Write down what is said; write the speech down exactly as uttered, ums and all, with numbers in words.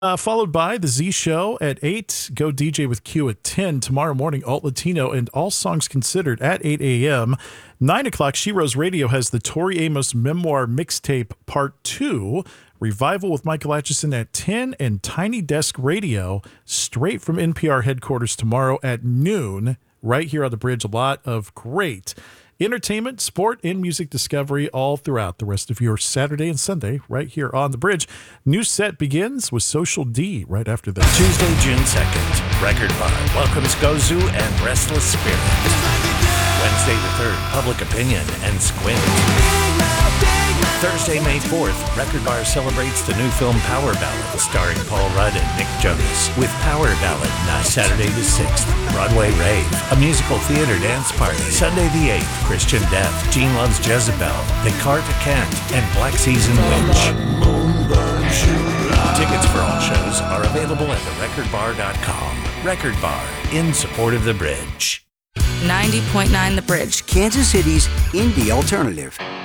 Uh, followed by the Z Show at eight, Go D J with Q at ten. Tomorrow morning, Alt Latino and All Songs Considered at eight a.m. nine o'clock, Sheroes Radio has the Tori Amos Memoir Mixtape Part two. Revival with Michael Atchison at ten, and Tiny Desk Radio straight from N P R headquarters tomorrow at noon, right here on the bridge. A lot of great entertainment, sport, and music discovery all throughout the rest of your Saturday and Sunday right here on the bridge. New set begins with Social D right after this. Tuesday, June second, Record Bar welcomes Gozu and Restless Spirit. Wednesday the third, Public Opinion and Squint. Thursday, May fourth, Record Bar celebrates the new film Power Ballad, starring Paul Rudd and Nick Jonas, with Power Ballad Night. Saturday the sixth, Broadway Rave, a musical theater dance party. Sunday the eighth, Christian Death, Gene Loves Jezebel, Descartes Kent, and Black Season Witch. Tickets for all shows are available at the record bar dot com. Record Bar, in support of The Bridge. ninety point nine The Bridge. Kansas City's indie alternative.